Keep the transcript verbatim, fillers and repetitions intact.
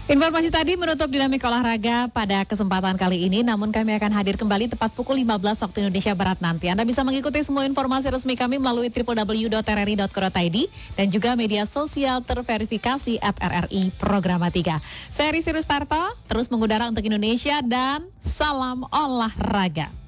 Informasi tadi menutup dinamik olahraga pada kesempatan kali ini, namun kami akan hadir kembali tepat pukul lima belas waktu Indonesia Barat nanti. Anda bisa mengikuti semua informasi resmi kami melalui w w w dot r r i dot co dot i d dan juga media sosial terverifikasi at R R I Programa tiga. Saya Risi Rustarto, terus mengudara untuk Indonesia dan salam olahraga.